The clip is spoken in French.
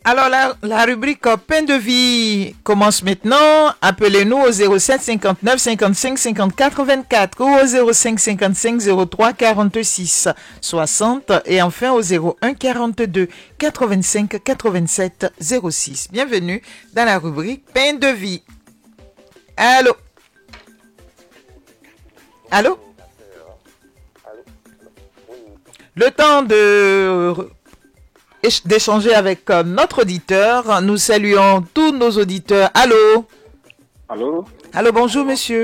Alors, la rubrique Pain de vie commence maintenant. Appelez-nous au 07 59 55 54 24 ou au 05 55 03 46 60 et enfin au 01 42 85 87 06. Bienvenue dans la rubrique Pain de vie. Allô? Allô? Le temps d'échanger avec notre auditeur. Nous saluons tous nos auditeurs. Allô? Allô? Allô, bonjour monsieur.